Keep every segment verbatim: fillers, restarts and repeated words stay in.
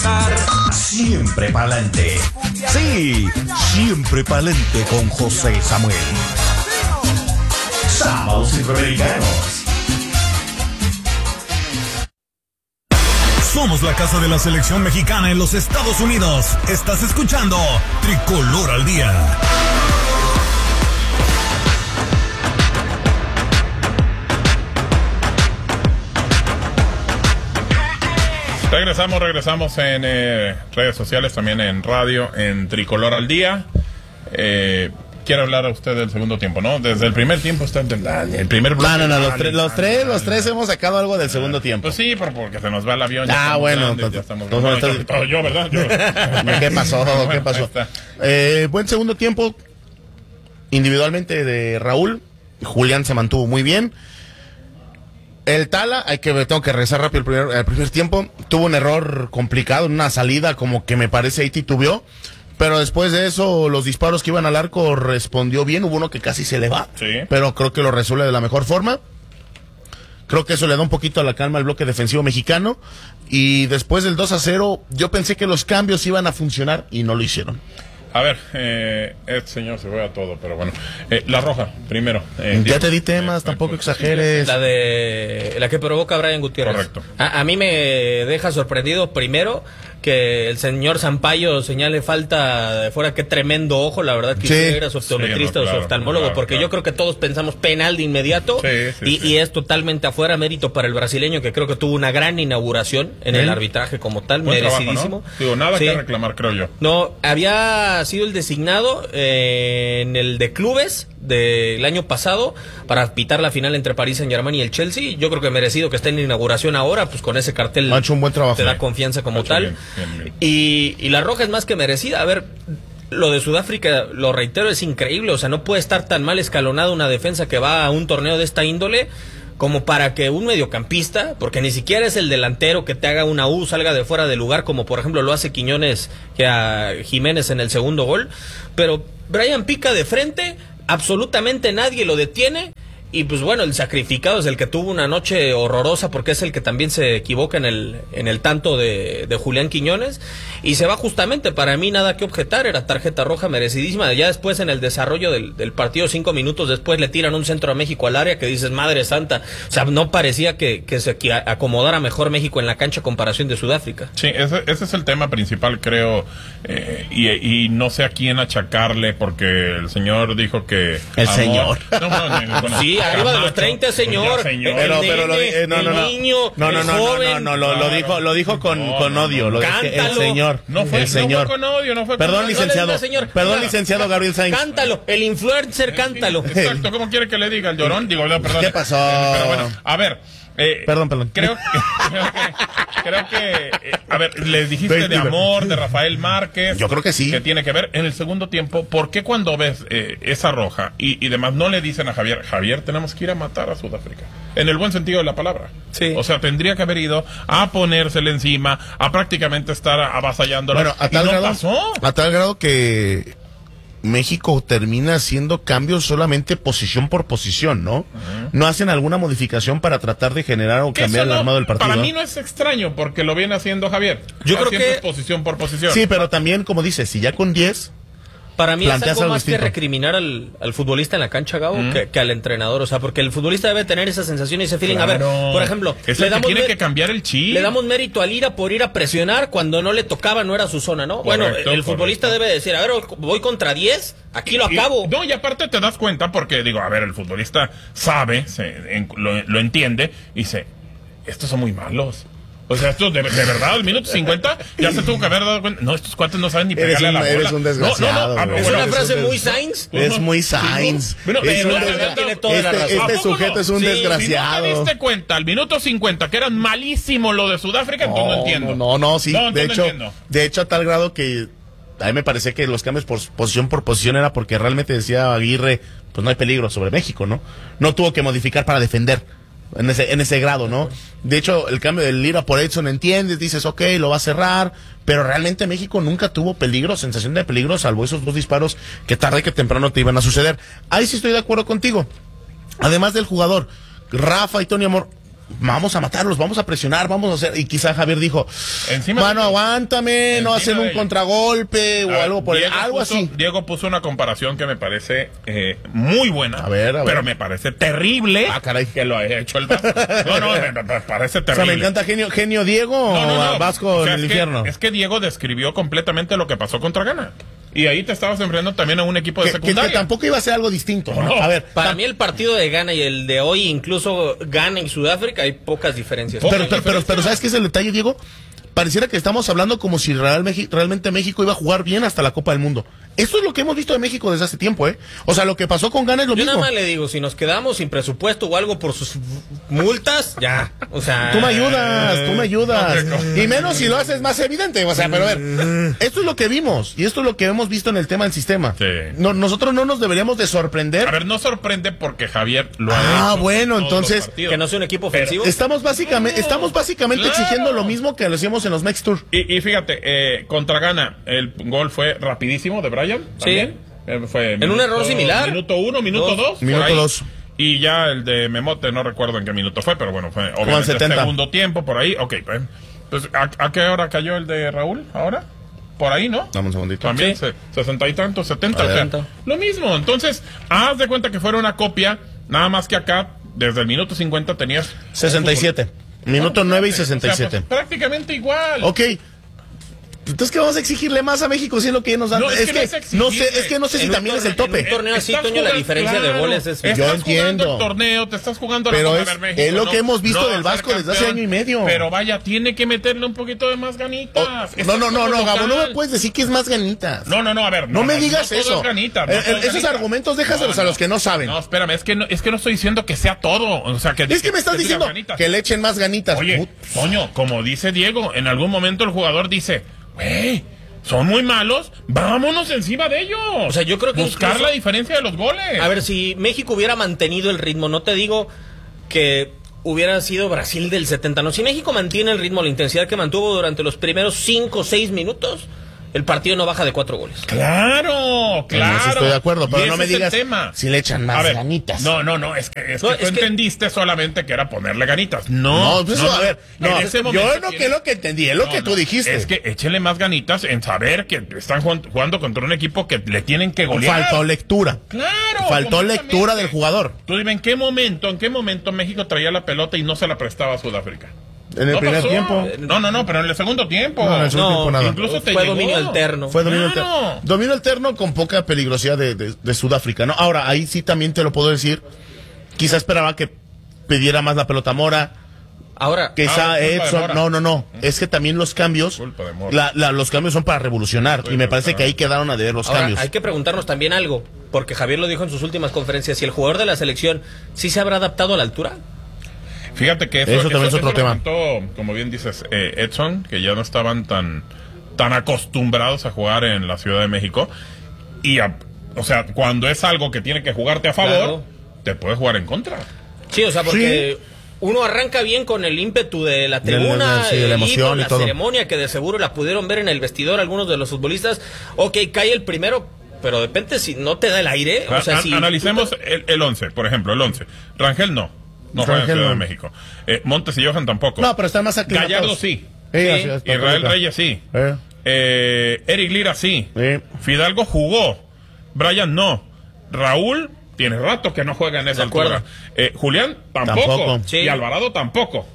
gozar. Siempre pa'lante. Sí, siempre pa'lante con José Samuel. Sábados Centroamericanos. Somos la casa de la selección mexicana en los Estados Unidos. Estás escuchando Tricolor al Día. Regresamos, regresamos en eh, redes sociales, también en radio, en Tricolor al Día. Eh, quiere hablar a usted del segundo tiempo, ¿no? Desde el primer tiempo está en el primer bloque. No, no, no, los, tres, los tres, los tres hemos sacado algo del segundo tiempo. Pues sí, pero porque se nos va el avión. Ah, bueno. Grandes, ya estamos no, bueno, no, yo, todo yo, ¿verdad? Yo. ¿Qué pasó? ¿Qué pasó? Eh, buen segundo tiempo. Individualmente de Raúl. Julián se mantuvo muy bien. El Tala, hay que tengo que regresar rápido el primer, el primer tiempo. Tuvo un error complicado en una salida, como que me parece ahí titubeó. Pero después de eso, los disparos que iban al arco respondió bien. Hubo uno que casi se le va, sí, pero creo que lo resuelve de la mejor forma. Creo que eso le da un poquito a la calma al bloque defensivo mexicano. Y después del dos a cero, yo pensé que los cambios iban a funcionar y no lo hicieron. A ver, eh, este señor se juega todo, pero bueno. Eh, la roja, primero. Eh, ya te di temas, eh, tampoco eh, exageres. La de la que provoca Brian Gutiérrez. Correcto. A, a mí me deja sorprendido, primero, que el señor Sampaio señale falta de fuera. Qué tremendo ojo, la verdad, que sí, era su optometrista, sí, no, claro, o su oftalmólogo, claro, porque claro, yo creo que todos pensamos penal de inmediato, sí, sí, y, sí. y es totalmente afuera. Mérito para el brasileño, que creo que tuvo una gran inauguración en ¿Eh? el arbitraje como tal, buen merecidísimo. Trabajo, ¿no? Digo, nada sí. que reclamar, creo yo. No, había sido el designado eh, en el de clubes del año pasado para pitar la final entre Paris Saint-Germain y el Chelsea. Yo creo que merecido que esté en la inauguración ahora, pues con ese cartel ha hecho un buen trabajo, te da confianza como tal. Bien, bien, bien. Y, y la roja es más que merecida. A ver, lo de Sudáfrica, lo reitero, es increíble. O sea, no puede estar tan mal escalonada una defensa que va a un torneo de esta índole como para que un mediocampista, porque ni siquiera es el delantero que te haga una U, salga de fuera de lugar, como por ejemplo lo hace Quiñones que a Jiménez en el segundo gol. Pero Brian pica de frente, absolutamente nadie lo detiene. Y pues bueno, el sacrificado es el que tuvo una noche horrorosa, porque es el que también se equivoca en el en el tanto de, de Julián Quiñones, y se va justamente, para mí nada que objetar, era tarjeta roja merecidísima. Ya después en el desarrollo del, del partido, cinco minutos después, le tiran un centro a México al área que dices, madre santa, o sea, no parecía que, que se acomodara mejor México en la cancha a comparación de Sudáfrica. Sí, ese, ese es el tema principal, creo, eh, y, y no sé a quién achacarle, porque el señor dijo que... El amor, señor. No, no, no, no, sí, arriba Camacho, de los treinta, señor. señor. Pero, el pero lo nene, eh, no, no, no. el niño, no, no, el no, joven. no, no, no, lo, Claro. lo dijo, lo dijo con, No, con no, odio. no, Lo no. dije, el señor. No fue, el señor. no fue con odio, no fue Perdón, con licenciado. No, no, señor. Perdón, Claro. licenciado Gabriel Sainz. Cántalo, el influencer, cántalo. Exacto, ¿cómo quiere que le diga el llorón? Digo, no, perdón. ¿Qué pasó? Pero bueno, a ver. Eh, perdón, perdón. Creo que, creo que, creo que eh, a ver, le dijiste de amor, de Rafael Márquez. Yo creo que sí. Que tiene que ver en el segundo tiempo. ¿Por qué cuando ves eh, esa roja y, y demás no le dicen a Javier, Javier, tenemos que ir a matar a Sudáfrica? En el buen sentido de la palabra. Sí. O sea, tendría que haber ido a ponérsele encima, a prácticamente estar avasallándolo. Bueno, a tal y no grado, pasó. A tal grado que México termina haciendo cambios solamente posición por posición, ¿no? Uh-huh. No hacen alguna modificación para tratar de generar o cambiar no, el armado del partido. Para mí no es extraño, porque lo viene haciendo Javier. Yo creo que es posición por posición. Sí, pero también, como dices, si ya con diez... Para mí es algo algo más distinto. que recriminar al, al futbolista en la cancha, Gabo, mm. que, que al entrenador. O sea, porque el futbolista debe tener esa sensación y ese feeling. Claro. A ver, por ejemplo, es le el que damos tiene mer- que cambiar el chip. Le damos mérito al Ira por ir a presionar cuando no le tocaba, no era su zona, ¿no? Correcto, bueno, el futbolista correcto. debe decir, a ver, voy contra diez, aquí lo acabo. Y, no, y aparte te das cuenta porque, digo, a ver, el futbolista sabe, se, en, lo, lo entiende y dice, estos son muy malos. O sea, esto de, de verdad, al minuto cincuenta ya se tuvo que haber dado cuenta. No, estos cuates no saben ni pegarle un, a la bola. Eres un desgraciado. No, no, no, es bueno, una frase un muy Sainz. Es muy Sainz. Bueno, es pero un no, des- no, tiene toda la este, razón. este ¿A poco sujeto no? es un Sí, desgraciado. Si no te diste cuenta al minuto cincuenta que eran malísimos lo de Sudáfrica, entonces no entiendo. No, no, sí. No, de hecho, entiendo. de hecho, a tal grado que a mí me parecía que los cambios por posición por posición era porque realmente decía Aguirre, pues no hay peligro sobre México, ¿no? No tuvo que modificar para defender. En ese, en ese grado, ¿no? De hecho, el cambio del Lira por Edson, entiendes, dices, ok, lo va a cerrar, pero realmente México nunca tuvo peligro, sensación de peligro, salvo esos dos disparos que tarde que temprano te iban a suceder. Ahí sí estoy de acuerdo contigo. Además del jugador, Rafa y Tony Amor, vamos a matarlos, vamos a presionar, vamos a hacer, y quizá Javier dijo, Encima mano, de- aguántame, no encima hacen de un ellos. contragolpe o A ver, algo por el, Diego algo puso- así. Diego puso una comparación que me parece eh, muy buena. A ver, a ver. Pero me parece terrible Ah, caray. que lo haya hecho el Vasco. No, no, me, me parece O sea, terrible. me encanta genio, genio Diego No, no, o no. Vasco O sea, en el es que- infierno. es que Diego describió completamente lo que pasó contra Ghana. Y ahí te estabas enfrentando también a un equipo de que, que- que secundaria. tampoco iba a ser algo distinto, ¿no? No. A ver, Para mí el partido de Ghana y el de hoy, incluso Ghana y Sudáfrica, hay pocas diferencias. Pero, pero, pero, pero ¿sabes qué es el detalle, Diego? Pareciera que estamos hablando como si real, Meji- realmente México iba a jugar bien hasta la Copa del Mundo. Esto es lo que hemos visto de México desde hace tiempo, ¿eh? O sea, lo que pasó con Ghana es lo Yo mismo. nada más le digo, si nos quedamos sin presupuesto o algo por sus multas, ya. O sea, Tú me ayudas, tú me ayudas. no. Y menos si lo haces más evidente. O sea, pero a ver, esto es lo que vimos y esto es lo que hemos visto en el tema del sistema. Sí. No, nosotros no nos deberíamos de sorprender. A ver, no sorprende porque Javier lo ha Ah, hecho. bueno, en todos los entonces, partidos. que no sea un equipo Pero- ofensivo. Estamos básicamente, estamos básicamente Claro. exigiendo lo mismo que lo hacíamos en los Mex Tour. Y, y fíjate, eh, contra Ghana, el gol fue rapidísimo de Brian. Sí. También. Eh, fue En un error similar. Minuto uno, minuto Dos. dos. por Minuto ahí. dos. Y ya el de Memote, no recuerdo en qué minuto fue, pero bueno, fue obviamente setenta. segundo tiempo, por ahí. Ok, pues, pues, ¿a, a qué hora cayó el de Raúl ahora? Por ahí, ¿no? Dame un segundito. También, Sí. se- sesenta y tantos, setenta. O sea, setenta. lo mismo. Entonces, haz de cuenta que fuera una copia, nada más que acá, desde el minuto cincuenta tenías... sesenta y siete. Minuto nueve y sesenta y O sea, siete. pues, prácticamente igual. Ok. Entonces, ¿qué vamos a exigirle más a México si es lo que nos dan? No, es, es que que, no es no sé, exigirle. es que no sé si En un también es el torneo- tope. en un torneo así, Estás Toño, la jugando- diferencia de claro, goles es... Estás Yo jugando entiendo. el torneo, te estás jugando la Pero Copa es- de México, es lo ¿no? que hemos visto No del va a ser Vasco desde hace campeón, año y medio. Pero vaya, tiene que meterle un poquito de más ganitas. Oh, Estás no, no, no, como no, Gabo, no me local. puedes decir que es más ganitas. No, no, no, a ver. No, me digas todo eso. es ganitas, no Eh, todo es eh, esos ganitas. argumentos déjaselos a los que no saben. No, espérame, es que no, es que no estoy diciendo que sea todo. O sea, que, es que me estás digas diciendo ganitas. que le echen más ganitas. Oye, Put- coño, como dice Diego, en algún momento el jugador dice, güey, son muy malos, vámonos encima de ellos. O sea, yo creo que buscar incluso- la diferencia de los goles. A ver, si México hubiera mantenido el ritmo, no te digo que hubiera sido Brasil del setenta, no. Si México mantiene el ritmo, la intensidad que mantuvo durante los primeros cinco o seis minutos, el partido no baja de cuatro goles. Claro, En claro. eso estoy de acuerdo, pero Y no ese me es el digas tema. si le echan más A ver, ganitas. No, no, no, es que, es No, que tú es que- entendiste solamente que era ponerle ganitas. No, No, pues eso, a ver, En no, ese yo momento no tiene- que lo que entendí, es lo No, que tú no, dijiste. Es que échenle más ganitas en saber que están jugando, jugando contra un equipo que le tienen que golear. Faltó lectura. Claro. Faltó completamente. lectura del jugador. Tú dime en qué momento, en qué momento México traía la pelota y no se la prestaba a Sudáfrica. En el No primer pasó. tiempo. No, no, no, pero en el segundo tiempo. No, en el segundo No, tiempo nada. incluso te fue llegó. dominio alterno. Fue dominio Claro. alterno. Dominio alterno con poca peligrosidad de, de- de Sudáfrica, ¿no? Ahora, ahí sí también te lo puedo decir. Quizá esperaba que pidiera más la pelota Mora. Ahora, Quizá Ah, culpa de Edson. Mora. No, no, no. Es que también los cambios. Culpa de Mora. La, la- los cambios son para revolucionar. Estoy Y me parece preparado. que ahí quedaron a deber los ahora cambios. hay que preguntarnos también algo, porque Javier lo dijo en sus últimas conferencias, si el jugador de la selección sí se habrá adaptado a la altura. Fíjate que eso, Eso también es otro lo tema. comentó, como bien dices, eh, Edson, que ya no estaban tan, tan acostumbrados a jugar en la Ciudad de México. Y, a- o sea, cuando es algo que tiene que jugarte a favor, Claro. te puede jugar en contra. Sí, o sea, porque uno arranca bien con el ímpetu de la De la- tribuna, sí, de la el emoción himno, y la todo. ceremonia, que de seguro la pudieron ver en el vestidor algunos de los futbolistas. Ok, cae el primero, pero de repente si no te da el aire, o sea, A- si analicemos tú te- el, el once, por ejemplo, el once. Rangel no. No juega en Rangel Ciudad de no. México. Eh, Montes y Johan tampoco. No, pero están más aclimatados. Gallardo sí. Sí, Sí. así es, Israel perfecto. Reyes sí. Eh. Eh, Eric Lira sí. Sí. Fidalgo jugó. Brian no. Raúl tiene rato que no juega en esa De acuerdo. altura. Eh, Julián tampoco. Tampoco. Sí. Y Alvarado tampoco.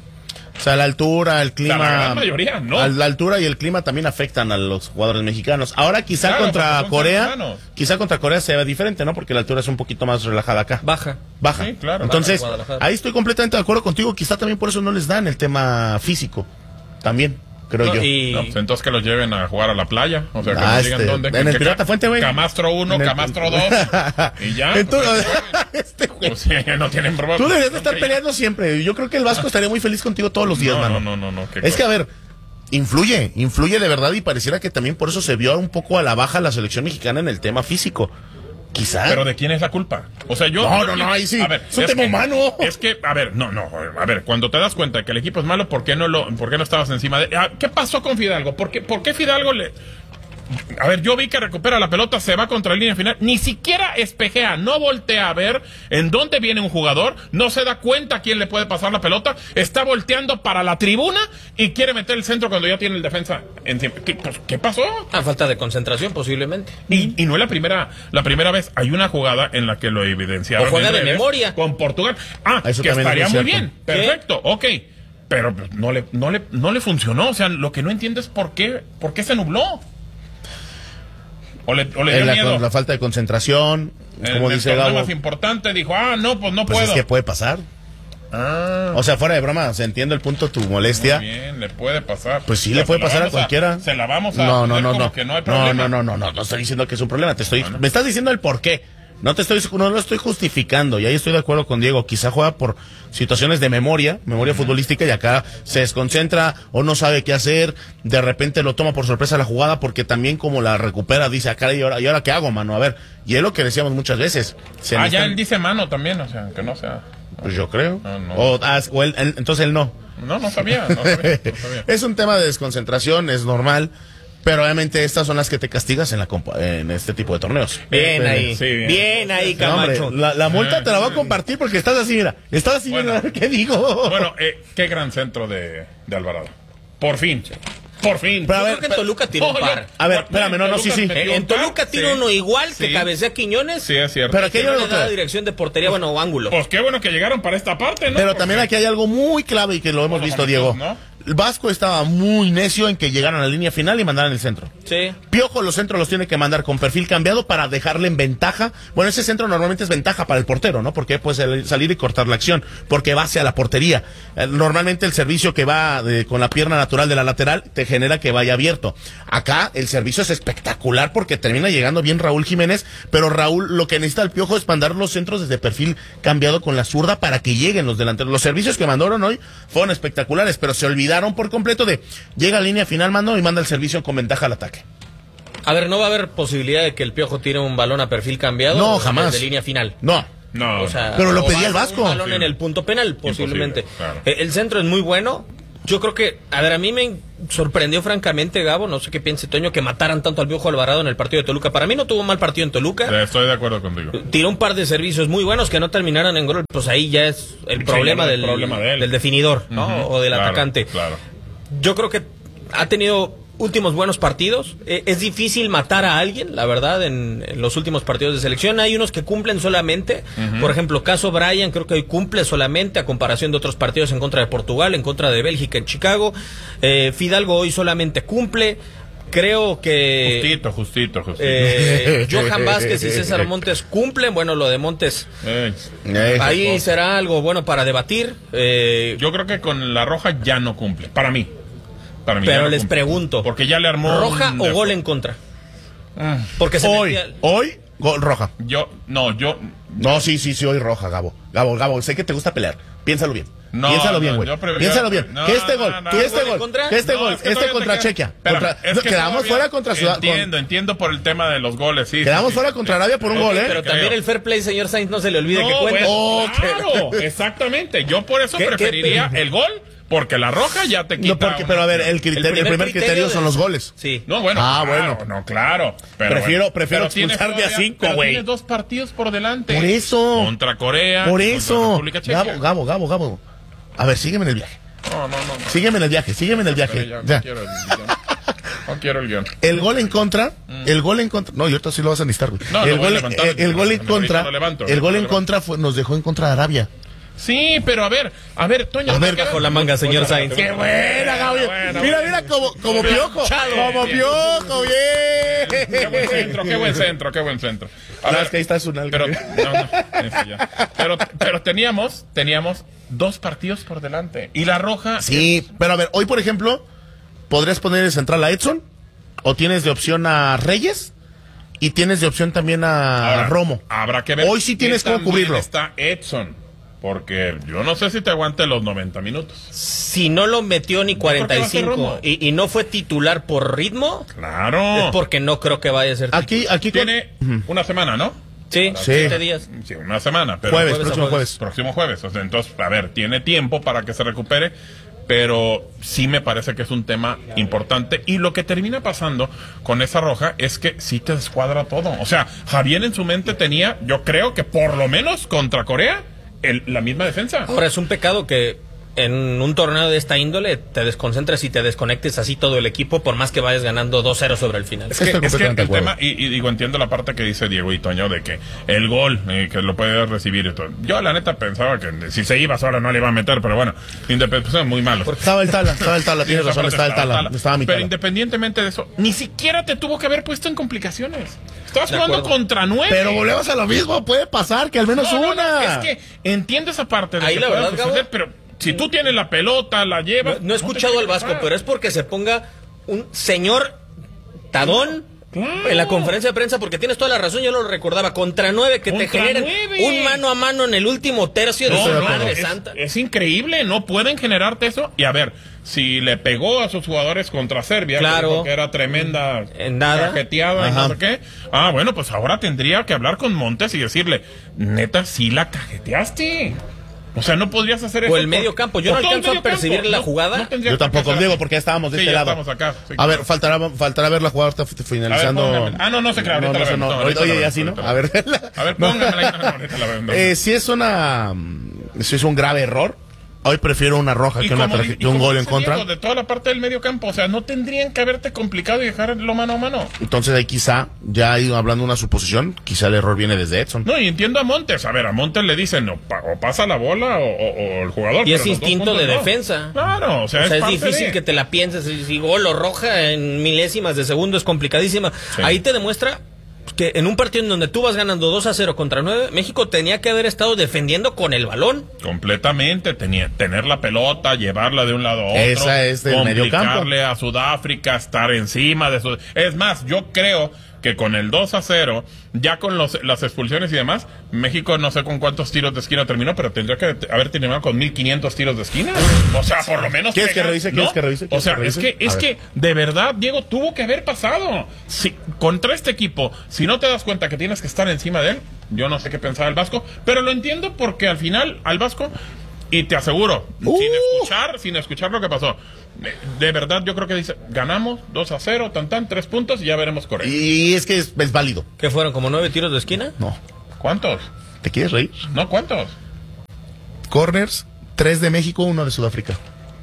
O sea, la altura, el clima. O sea, la gran mayoría, no. a La altura y el clima también afectan a los jugadores mexicanos. Ahora quizá Claro, contra porque son Corea, seres humanos. quizá contra Corea se ve diferente, ¿no? Porque la altura es un poquito más relajada acá. baja. Baja. Sí, claro. Entonces, Baja en Guadalajara. ahí estoy completamente de acuerdo contigo. Quizá también por eso no les dan el tema físico. También, creo No, yo. y No, pues entonces que los lleven a jugar a la playa. O sea, que Ah, nos digan este, dónde. en el que Pirata Ca- Fuente, güey. Camastro uno, En el- Camastro dos. Y ya. Entonces, pues, este güey. pues, sí, no tienen problema. Tú deberías de estar Ok, peleando siempre. Yo creo que el Vasco estaría muy feliz contigo todos los días, No, mano. no, no, no, no, qué Es que, a cosa. ver, influye, influye de verdad y pareciera que también por eso se vio un poco a la baja la selección mexicana en el tema físico. Quizá. Pero ¿de quién es la culpa? O sea, yo... No, yo- no, no, ahí sí. A ver, Es un tema que- humano. Es que, a ver, no, no, a ver, cuando te das cuenta de que el equipo es malo, ¿por qué no lo, por qué no estabas encima de... ah, ¿Qué pasó con Fidalgo? ¿Por qué, por qué Fidalgo le... A ver, yo vi que recupera la pelota, se va contra la línea final, ni siquiera espejea, no voltea a ver en dónde viene un jugador, no se da cuenta a quién le puede pasar la pelota, está volteando para la tribuna y quiere meter el centro cuando ya tiene el defensa encima. ¿Qué, pues, ¿qué pasó? A falta de concentración, posiblemente. Y, y no es la primera, la primera vez. Hay una jugada en la que lo evidenciaron. O juega de redes, memoria. Con Portugal. Ah, Eso que estaría muy bien. ¿Sí? Perfecto, ok. Pero pues, no le, no le, no le funcionó. O sea, lo que no entiendo es por qué, por qué se nubló. O le, o le dio la, miedo. la falta de concentración, como el, dice el Gabo. más importante dijo, ah, no, pues no Pues puedo. es que puede pasar. Ah, O sea, fuera de broma, se entiende el punto, tu molestia. muy bien, le puede pasar. Pues sí, O sea, le puede se la pasar a vamos cualquiera. se la vamos a No, no, poner no, como no. que no hay No, problema. no, no, no, no, no estoy diciendo que es un problema, te estoy, me estás diciendo el por qué. No te estoy, no lo estoy justificando, y ahí estoy de acuerdo con Diego. Quizá juega por situaciones de memoria, memoria uh-huh. futbolística, y acá se desconcentra o no sabe qué hacer. De repente lo toma por sorpresa la jugada, porque también como la recupera, dice, acá, ¿y ahora, ¿y ahora qué hago, mano? A ver, y es lo que decíamos muchas veces. Se ah, necesitan... ya él dice mano también, o sea, que no sea. Pues yo creo. No, no. O, ah, o él, él, entonces él no. No, no sabía, no sabía, no sabía. Es un tema de desconcentración, es normal. Pero obviamente estas son las que te castigas en la compa en este tipo de torneos. Bien Pero, ahí, sí, bien. bien ahí, no, hombre, Camacho. la, la multa te la voy a compartir porque estás así, mira. Estás así, Bueno. mira, ¿qué digo? Bueno, eh, qué gran centro de, de Alvarado. Por fin. Por fin. Pero a Yo ver, creo que en Toluca tiró un Oye, par. A ver, espérame, no, no, sí, sí. metió En un par, Toluca tira sí. uno igual que Sí. cabecea Quiñones. Sí, es cierto. Pero aquí Que hay no algo le da que- dirección de portería, bueno, o ángulo. Pues qué bueno que llegaron para esta parte, ¿no? Pero Porque- también aquí hay algo muy clave y que lo hemos Bueno, visto, momentos, Diego. ¿no? El Vasco estaba muy necio en que llegaran a la línea final y mandaran el centro. Sí. Piojo los centros los tiene que mandar con perfil cambiado para dejarle en ventaja. Bueno, ese centro normalmente es ventaja para el portero, ¿no? Porque puede salir y cortar la acción, porque va hacia la portería. Eh, Normalmente el servicio que va de- con la pierna natural de la lateral te genera que vaya abierto. Acá el servicio es espectacular porque termina llegando bien Raúl Jiménez, pero Raúl lo que necesita el Piojo es mandar los centros desde perfil cambiado con la zurda para que lleguen los delanteros. Los servicios que mandaron hoy fueron espectaculares, pero se olvidaron por completo de llega a línea final, mando y manda el servicio con ventaja al ataque. A ver, ¿no va a haber posibilidad de que el Piojo tire un balón a perfil cambiado? No, o jamás. De línea final. No. No, O sea, Pero lo o pedía va- el Vasco. Un balón Sí. en el punto penal, posiblemente. Imposible, claro. Eh, El centro es muy bueno. Yo creo que, a ver, a mí me sorprendió francamente, Gabo, no sé qué piense Toño, que mataran tanto al Piojo Alvarado en el partido de Toluca. Para mí no tuvo un mal partido en Toluca. Eh, Estoy de acuerdo contigo. Tiró un par de servicios muy buenos que no terminaron en gol. Pues ahí ya es el Sí, problema, el del, problema de él. del definidor, ¿no? Ujú, O del claro, atacante. Claro. Yo creo que ha tenido últimos buenos partidos. Eh, es difícil matar a alguien, la verdad, en, en los últimos partidos de selección. Hay unos que cumplen solamente. Ujú. Por ejemplo, caso Brian, creo que hoy cumple solamente a comparación de otros partidos en contra de Portugal, en contra de Bélgica, en Chicago. Eh, Fidalgo hoy solamente cumple. Creo que Justito, justito, justito. eh, Johan Vázquez y César Montes cumplen. Bueno, lo de Montes, Eh, Eh, ahí será algo bueno para debatir. Eh, yo creo que con la roja ya no cumple. Para mí. Para mí ya pero no les cumple. pregunto, Porque ya le armó. ¿roja un o defo- gol en contra? Ah, Porque se Hoy, metía- hoy, gol roja. Yo, no, yo. No, sí, sí, sí, hoy roja, Gabo. Gabo, Gabo, sé que te gusta pelear. Piénsalo bien. No, Piénsalo bien, no, güey. yo prefiero- Piénsalo bien. no, que este no, gol, no, que no. este ¿Gol en gol, contra? que este No, gol, es que este todavía contra te queda- Chequia. Espérame, Contra- es que quedamos todavía fuera contra Ciudad. con- Entiendo, entiendo por el tema de los goles, sí. Quedamos sí, sí. fuera contra Arabia por un gol, ¿eh? Pero creo. también el fair play, señor Sainz, no se le olvide No, que cuenta. bueno, Oh, claro, exactamente. Yo por eso ¿Qué- qué- preferiría el gol, porque la roja ya te quita. No, porque, pero a ver, el, criterio, el primer, criterio, de- son los goles. Sí. No, bueno. Ah, claro, bueno. No, claro. Pero Prefiero- bueno. prefiero Pero tienes expulsar de a todavía- cinco, pero güey. Tienes dos partidos por delante. Por eso. Contra Corea. Por y contra eso. República Checa. Gabo, Gabo, Gabo, Gabo. A ver, sígueme en el viaje. No, no, no. no. Sígueme en el viaje, sígueme en el Pero viaje. ya, Ya. No quiero el guión. No quiero el guión. El gol en contra, el gol en contra, no, y ahorita sí lo vas a necesitar, güey. No, lo el, voy a gol, levantar, el, el gol en me contra, lo levanto, el gol lo en levanto. contra fue- nos dejó en contra de Arabia. Sí, pero a ver, a ver, Toño. A ver, ¿qué- bajo la manga, señor Sainz. ¡Qué buena, Gabriel! Buena, Mira, buena. mira, como, como Bien, piojo, chado. como Bien. piojo, bien. Qué buen centro, qué buen centro, qué buen centro. A No, ver, es que ahí está su nalga. Pero, no, no, eso ya. Pero, pero teníamos, teníamos dos partidos por delante. Y la roja. Sí, pero a ver, hoy, por ejemplo, podrías poner de central a Edson, o tienes de opción a Reyes, y tienes de opción también a Ahora, Romo. Habrá que ver. Hoy sí tienes qué cómo tan cubrirlo. bien está Edson. Porque yo no sé si te aguante los noventa minutos. Si no lo metió ni cuarenta y va a ser cinco Romo. y, y no fue titular por ritmo, Claro. es porque no creo que vaya a ser. Aquí, aquí con- Tiene una semana, ¿no? Sí, Sí. siete días. Sí, una semana. Pero jueves, jueves a próximo jueves. jueves. Próximo jueves. O sea, entonces, a ver, tiene tiempo para que se recupere. pero sí me parece que es un tema importante. Y lo que termina pasando con esa roja es que sí te descuadra todo. O sea, Javier en su mente tenía, yo creo que por lo menos contra Corea, el, la misma defensa. Ahora, es un pecado que en un torneo de esta índole te desconcentres y te desconectes así todo el equipo, por más que vayas ganando dos cero sobre el final. Es que, es que el tema, y, y digo, entiendo la parte que dice Diego y Toño de que el gol, eh, que lo puede recibir y todo. Yo la neta pensaba que si se iba sola no le iba a meter, pero bueno, independientemente, muy malo. Porque estaba el Tala, estaba el Tala, tienes razón, estaba el Tala, estaba mi Pero Tala. independientemente de eso, ni siquiera te tuvo que haber puesto en complicaciones. Estabas jugando contra nueve. Pero volvemos a lo mismo, puede pasar que al menos no, no, una. No, es que entiendo esa parte de ahí que la pueda verdad, suceder, Gabo, pero si tú tienes la pelota, la llevas. No, no he escuchado no al Vasco, pero es porque se ponga un señor Tadón claro. en la conferencia de prensa, porque tienes toda la razón, yo lo recordaba, contra nueve, que contra te generen nueve. Un mano a mano en el último tercio de no, su no, madre es, santa. Es increíble, no pueden generarte eso. Y a ver, si le pegó a sus jugadores contra Serbia, claro. que era tremenda en nada. cajeteada y no sé qué. Ah, bueno, pues ahora tendría que hablar con Montes y decirle, neta, sí la cajeteaste. O sea, no podrías hacer eso. O el medio campo. Yo no alcanzo a percibir campo. la jugada. No, no yo tampoco, Diego, porque ya estábamos de sí, este ya lado. Estamos acá. Sí, a claro. ver, faltará, faltará ver la jugada finalizando. Ver, ah, no, no se crea. Ahorita no, la no, no, ahorita Oye, ya sí, ¿no? A ver. A ver, póngamela. No, ahorita la veo. Eh, si es una. Si es un grave error. Hoy prefiero una roja que, una, y, que un gol en contra. Diego, de toda la parte del medio campo, o sea, no tendrían que haberte complicado y dejarlo mano a mano. Entonces ahí quizá, ya ido hablando de una suposición, quizá el error viene desde Edson. No, y entiendo a Montes, a ver, a Montes le dicen, no, o pasa la bola o, o, o el jugador. Y es instinto de no. defensa. Claro, o sea, o sea es, es difícil de... que te la pienses, si gol o roja en milésimas de segundo es complicadísima. Sí. Ahí te demuestra que en un partido en donde tú vas ganando dos a cero contra nueve, México tenía que haber estado defendiendo con el balón. Completamente, tenía tener la pelota, llevarla de un lado a otro. Esa es del medio campo. Complicarle a Sudáfrica, estar encima de su... Es más, yo creo que con el dos a cero, ya con los, las expulsiones y demás, México no sé con cuántos tiros de esquina terminó, pero tendría que haber terminado con mil quinientos tiros de esquina. O sea, por lo menos... ¿Quieres que revise? ¿Quieres que revise? O sea, que es que, es que de verdad, Diego, tuvo que haber pasado. Si, contra este equipo, si no te das cuenta que tienes que estar encima de él, yo no sé qué pensaba el Vasco, pero lo entiendo porque al final, al Vasco, y te aseguro, uh. sin escuchar, sin escuchar lo que pasó, de verdad yo creo que dice, ganamos dos a cero, tan tan, tres puntos y ya veremos Corea. Y es que es, es válido. ¿Qué fueron, como nueve tiros de esquina? No. ¿Cuántos? ¿Te quieres reír? No, ¿cuántos? Corners, tres de México, uno de Sudáfrica.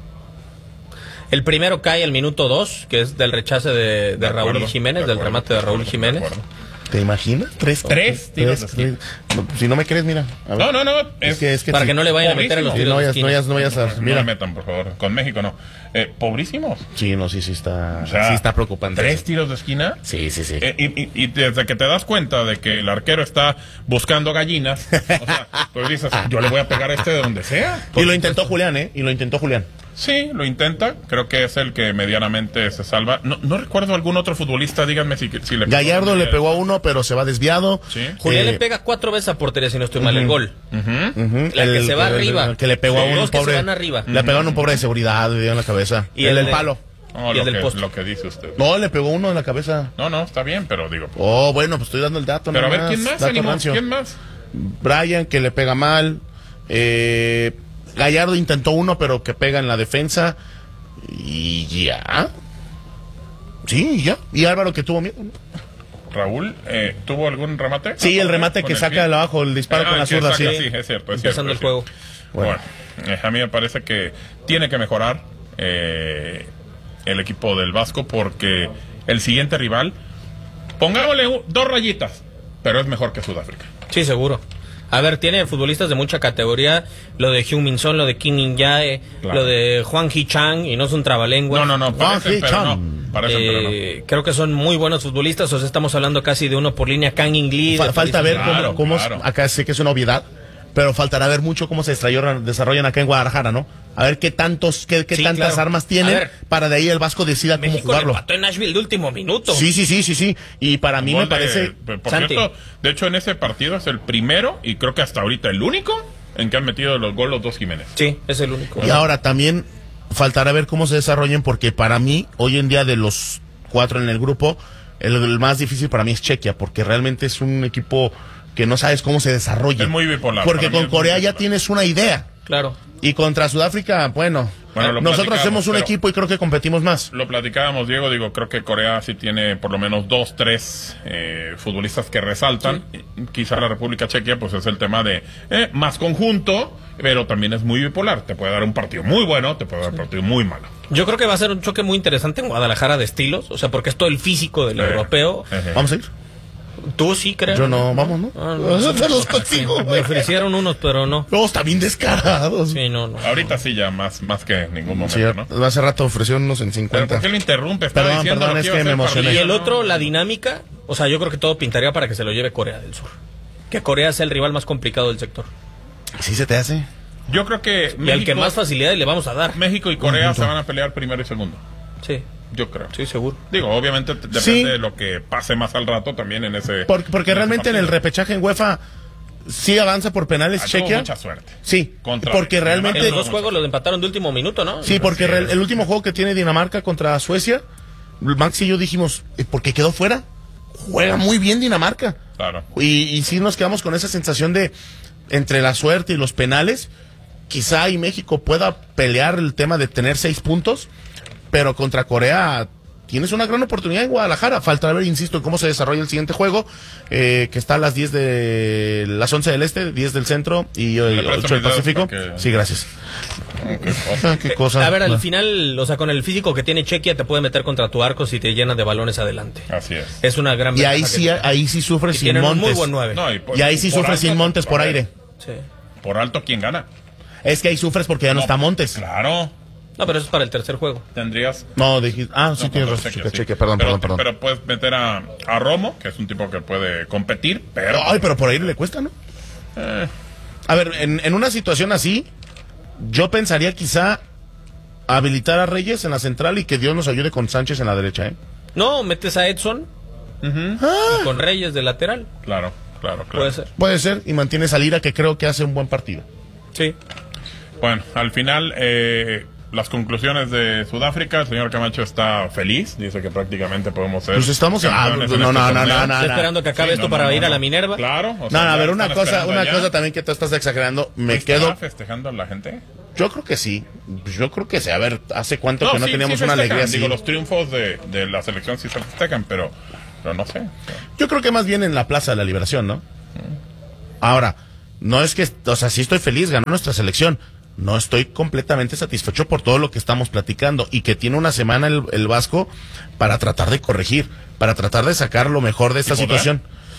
El primero cae al minuto dos, que es del rechace de, de, de Raúl acuerdo, Jiménez, de del remate de Raúl Jiménez. ¿Te imaginas? Tres. Tres tiros de esquina. No, si no me crees, mira. A ver. No, no, no. Es, es que, es que para sí. que no le vayan pobrísimo. a meter a los tiros no vayas, de no vayas, no vayas a... Mira. No le metan, por favor. Con México no. Eh, ¿Pobrísimos? Sí, no, sí, sí está... O sea, sí está preocupante. ¿Tres eso. tiros de esquina? Sí, sí, sí. Eh, y, y, y desde que te das cuenta de que el arquero está buscando gallinas, o sea, pues dices, yo le voy a pegar a este de donde sea. Y lo intentó Julián, ¿eh? Y lo intentó Julián. Sí, lo intenta. Creo que es el que medianamente se salva. No, no recuerdo algún otro futbolista, díganme si, si le pegó. Gallardo le pegó a uno, pero se va desviado. ¿Sí? Julián eh, le pega cuatro veces a portería, si no estoy mal, uh-huh. el gol. Uh-huh. Uh-huh. La el, que se va el, arriba. El que le pegó sí, a un dos pobre. Que se van arriba. Le pegaron a un pobre de seguridad, le dio en la cabeza. Y el el del palo. No, y lo, el del que, poste. lo que dice usted. No, le pegó uno en la cabeza. No, no, está bien, pero digo. Oh, bueno, pues estoy dando el dato. Pero a ver, más. ¿quién más? Animó, ¿quién más? Brian, que le pega mal. Eh, Gallardo intentó uno, pero que pega en la defensa. Y ya. Sí, ya. Y Álvaro, que tuvo miedo, ¿no? Raúl, eh, ¿tuvo algún remate? Sí, el remate que saca de abajo, el disparo ah, con la zurda, sí. Sí, es cierto. Es Empezando cierto, el es juego. Bueno, bueno eh, a mí me parece que tiene que mejorar eh, el equipo del Vasco porque el siguiente rival, pongámosle un, dos rayitas, pero es mejor que Sudáfrica. Sí, seguro. A ver, tiene futbolistas de mucha categoría, lo de Heung-min Son, lo de Kim Min-jae, claro. lo de Hwang Hee-chan, y no es un trabalengua. No, no, no, parecen, pero no. Parecen, eh, pero no. Creo que son muy buenos futbolistas, o sea, estamos hablando casi de uno por línea, Kang In-lee. Fa- falta ver claro, cómo, cómo claro. acá sé que es una obviedad, pero faltará ver mucho cómo se desarrollan, desarrollan acá en Guadalajara, ¿no? A ver qué tantos, qué, qué sí, tantas claro. armas tienen ver, para de ahí el Vasco decida cómo México jugarlo. Le empató en Nashville de último minuto. Sí, sí, sí, sí, sí. Y para mí me parece. De, por Santi. cierto, de hecho en ese partido es el primero y creo que hasta ahorita el único en que han metido los goles los dos Jiménez. Sí, es el único. Y ahora también faltará ver cómo se desarrollen, porque para mí, hoy en día de los cuatro en el grupo, el, el más difícil para mí es Chequia, porque realmente es un equipo que no sabes cómo se desarrolla. Es muy bipolar. Porque Para con Corea ya tienes una idea. Claro. Y contra Sudáfrica, bueno, Bueno, lo Nosotros platicamos, hacemos un pero equipo y creo que competimos más. Lo platicábamos, Diego, digo, creo que Corea sí tiene por lo menos dos, tres eh, futbolistas que resaltan. Sí. Quizá la República Checa, pues es el tema de eh, más conjunto, pero también es muy bipolar. Te puede dar un partido muy bueno, te puede dar un partido muy malo. Yo creo que va a ser un choque muy interesante en Guadalajara de estilos, o sea, porque es todo el físico del Eh, europeo. eh, eh. ¿Vamos a ir? Tú sí, creo. Yo no, vamos, ¿no? Ah, no. Vamos a hacerlos contigo, Me güey. ofrecieron unos, pero no. No, está bien descarados. Sí, no, no. Ahorita sí ya, más, más que en ningún momento, Sí, ¿no? hace rato ofrecieron unos en ¿Pero cincuenta. por qué lo interrumpe? Estaba Perdón, diciendo perdón, lo es iba a que me hacer emocioné. Y partido, el ¿no? otro, la dinámica, o sea, yo creo que todo pintaría para que se lo lleve Corea del Sur. Que Corea sea el rival más complicado del sector. Sí se te hace. Yo creo que Y al que México, más facilidades le vamos a dar. México y Corea se van a pelear primero y segundo. Sí, Yo creo. sí, seguro. Digo, obviamente t- depende Sí. de lo que pase más al rato también en ese. Porque, porque en ese realmente en el partido. repechaje en UEFA sí avanza por penales Ah, tuvo Chequia. mucha suerte. Sí, Contra porque Dinamarca. realmente... En los Mucho. dos juegos los empataron de último minuto, ¿no? Sí, porque Así re- es. el último juego que tiene Dinamarca contra Suecia, Max y yo dijimos, "¿Eh, ¿por qué quedó fuera? Juega muy bien Dinamarca. Claro. Y, y sí nos quedamos con esa sensación de, entre la suerte y los penales, quizá y México pueda pelear el tema de tener seis puntos, pero contra Corea tienes una gran oportunidad en Guadalajara. Falta ver, insisto, en cómo se desarrolla el siguiente juego, eh, que está a las diez de, las once del este, diez del centro y Le eh, presto ocho del mis dedos Pacífico. para que- Sí, gracias. Qué cosa. Ah, qué cosa. A ver, al Ah. final, o sea, con el físico que tiene Chequia te puede meter contra tu arco si te llena de balones adelante. Así es. Es una gran Y ahí ventaja que sí, tiene. ahí sí sufre Y sin tienen un muy Montes. buen nueve. No, y, por- Y ahí sí por sufre alto, sin Montes por a ver, aire. Sí. Por alto, ¿quién gana? Es que ahí sufres porque ya no, está Montes. Claro. No, pero eso es para el tercer juego. Tendrías. No, dijiste. Ah, sí, No, tienes contra razón. Chequia, Cheque, sí. cheque, perdón, pero, perdón, perdón. Pero puedes meter a, a Romo, que es un tipo que puede competir, pero. Ay, pero por aire le cuesta, ¿no? Eh, A ver, en, en una situación así, yo pensaría quizá habilitar a Reyes en la central y que Dios nos ayude con Sánchez en la derecha, ¿eh? No, metes a Edson ujú. y con Reyes de lateral. Claro, claro, claro. Puede ser. Puede ser, y mantienes a Lira, que creo que hace un buen partido. Sí. Bueno, al final, eh, las conclusiones de Sudáfrica, el señor Camacho está feliz, dice que prácticamente podemos ser. Pues estamos- ah, campeones en no, este no, no, torneo. no, no, Estoy esperando que acabe Sí, esto no, para no, ir no, a la no. Minerva. Claro. o No, sea, no, a ya ver, una están cosa, esperando una allá. cosa también que tú estás exagerando, me ¿Estará quedo, festejando la gente? yo creo que sí, yo creo que sí, a ver, ¿hace cuánto que no sí, teníamos sí una festejan. alegría así? Digo, los triunfos de, de la selección sí se festejan, pero, pero no sé. Yo creo que más bien en la Plaza de la Liberación, ¿no? Ahora, no es que, o sea, sí estoy feliz, ganó nuestra selección. No estoy completamente satisfecho por todo lo que estamos platicando y que tiene una semana el, el Vasco para tratar de corregir, para tratar de sacar lo mejor de esta ¿Y podrá? situación.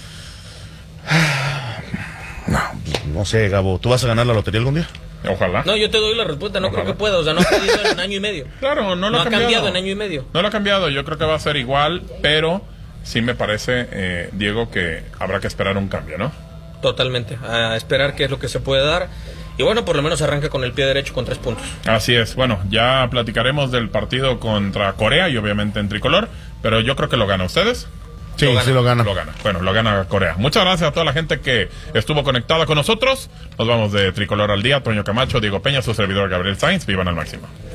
No, no sé, Gabo, ¿tú vas a ganar la lotería algún día? Ojalá. No, yo te doy la respuesta, no Ojalá. creo que pueda. O sea, no ha podido en año y medio. Claro, no lo No ha ha cambiado. cambiado en año y medio. No lo ha cambiado, yo creo que va a ser igual, pero sí me parece, eh, Diego, que habrá que esperar un cambio, ¿no? Totalmente. A esperar qué es lo que se puede dar. Y bueno, por lo menos arranca con el pie derecho con tres puntos. Así es, bueno, ya platicaremos del partido contra Corea y obviamente en tricolor, pero yo creo que lo gana. ¿Ustedes? Sí, gana. sí lo gana. Lo gana. Bueno, lo gana Corea. Muchas gracias a toda la gente que estuvo conectada con nosotros. Nos vamos de Tricolor al Día. Toño Camacho, Diego Peña, su servidor Gabriel Sainz. Vivan al máximo.